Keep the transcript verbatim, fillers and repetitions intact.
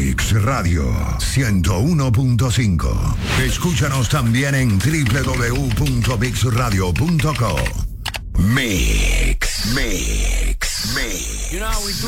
Mix Radio ciento uno punto cinco. Escúchanos también en doble u doble u doble u punto mix radio punto com. Mix, Mix, Mix. You know how we do